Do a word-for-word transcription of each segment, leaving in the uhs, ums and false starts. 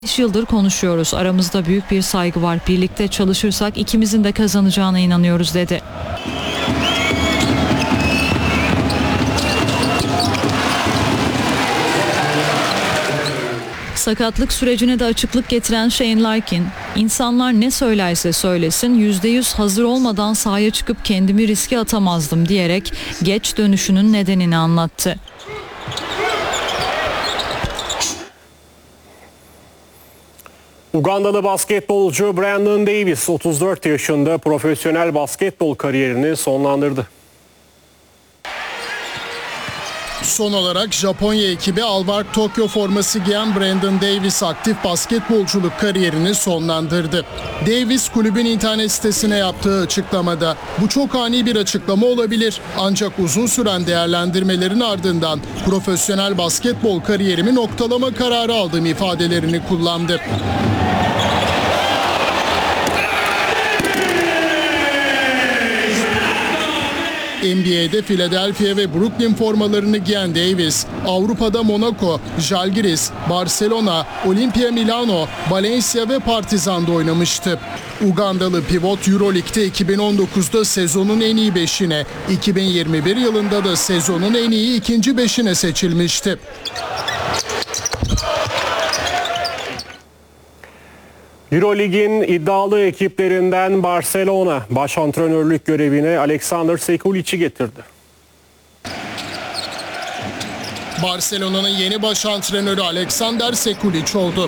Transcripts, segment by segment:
beş yıldır konuşuyoruz. Aramızda büyük bir saygı var. Birlikte çalışırsak ikimizin de kazanacağına inanıyoruz dedi. Sakatlık sürecine de açıklık getiren Shane Larkin, "İnsanlar ne söylerse söylesin yüzde yüz hazır olmadan sahaya çıkıp kendimi riske atamazdım" diyerek geç dönüşünün nedenini anlattı. Ugandalı basketbolcu Brandon Davis otuz dört yaşında profesyonel basketbol kariyerini sonlandırdı. Son olarak Japonya ekibi Albark Tokyo forması giyen Brandon Davis aktif basketbolculuk kariyerini sonlandırdı. Davis kulübün internet sitesine yaptığı açıklamada "Bu çok ani bir açıklama olabilir ancak uzun süren değerlendirmelerin ardından profesyonel basketbol kariyerimi noktalama kararı aldığım" ifadelerini kullandı. N B A'de Philadelphia ve Brooklyn formalarını giyen Davis, Avrupa'da Monaco, Žalgiris, Barcelona, Olimpia Milano, Valencia ve Partizan'da oynamıştı. Ugandalı pivot Euroleague'de iki bin on dokuzda sezonun en iyi beşine, iki bin yirmi bir yılında da sezonun en iyi ikinci beşine seçilmişti. Eurolig'in iddialı ekiplerinden Barcelona baş antrenörlük görevine Alexander Sekulic'i getirdi. Barcelona'nın yeni baş antrenörü Alexander Sekulic oldu.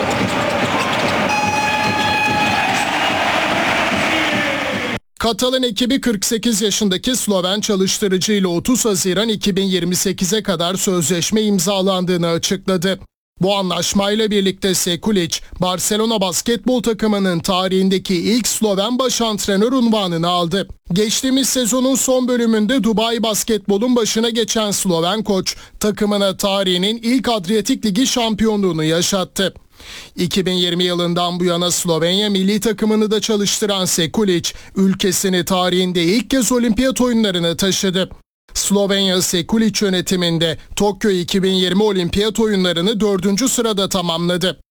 Katalan ekibi kırk sekiz yaşındaki Sloven çalıştırıcı ile otuz Haziran iki bin yirmi sekize kadar sözleşme imzalandığını açıkladı. Bu anlaşmayla birlikte Sekulic, Barcelona basketbol takımının tarihindeki ilk Sloven baş antrenör unvanını aldı. Geçtiğimiz sezonun son bölümünde Dubai Basketbol'un başına geçen Sloven koç, takımına tarihinin ilk Adriyatik Ligi şampiyonluğunu yaşattı. iki bin yirmi yılından bu yana Slovenya milli takımını da çalıştıran Sekulic, ülkesini tarihinde ilk kez olimpiyat oyunlarına taşıdı. Slovenya Sekulic yönetiminde Tokyo iki bin yirmi olimpiyat oyunlarını dördüncü sırada tamamladı.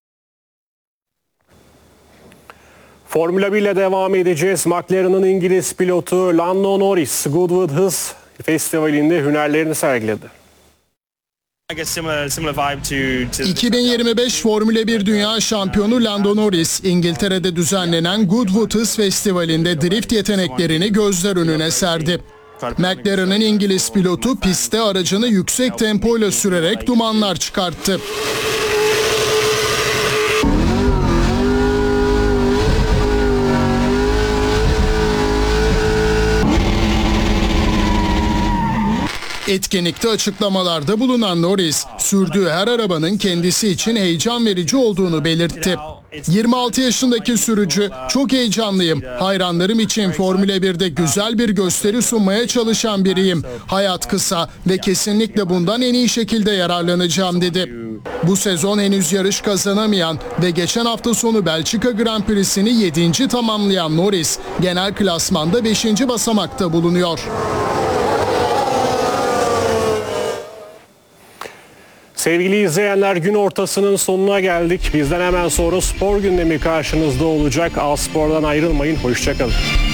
Formula bir ile devam edeceğiz. McLaren'ın İngiliz pilotu Lando Norris, Goodwood Hız Festivali'nde hünerlerini sergiledi. iki bin yirmi beş Formula bir Dünya Şampiyonu Lando Norris, İngiltere'de düzenlenen Goodwood Hız Festivali'nde drift yeteneklerini gözler önüne serdi. McLaren'ın İngiliz pilotu pistte aracını yüksek tempoyla sürerek dumanlar çıkarttı. Etkinlikte açıklamalarda bulunan Norris, sürdüğü her arabanın kendisi için heyecan verici olduğunu belirtti. yirmi altı yaşındaki sürücü, "Çok heyecanlıyım. Hayranlarım için Formula birde güzel bir gösteri sunmaya çalışan biriyim. Hayat kısa ve kesinlikle bundan en iyi şekilde yararlanacağım" dedi. Bu sezon henüz yarış kazanamayan ve geçen hafta sonu Belçika Grand Prix'sini yedinci tamamlayan Norris, genel klasmanda beşinci basamakta bulunuyor. Sevgili izleyenler, gün ortasının sonuna geldik. Bizden hemen sonra spor gündemi karşınızda olacak. A Spor'dan ayrılmayın. Hoşça kalın.